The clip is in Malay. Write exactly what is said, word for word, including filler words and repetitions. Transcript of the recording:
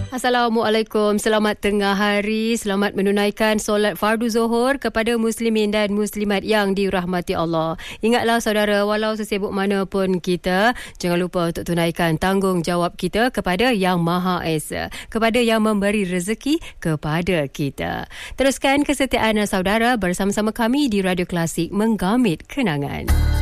Assalamualaikum, selamat tengah hari, selamat menunaikan solat fardu zuhur kepada muslimin dan muslimat yang dirahmati Allah. Ingatlah saudara, walau sesibuk mana pun kita, jangan lupa untuk tunaikan tanggungjawab kita kepada Yang Maha Esa, kepada yang memberi rezeki kepada kita. Teruskan kesetiaan saudara bersama-sama kami di Radio Klasik Menggamit Kenangan.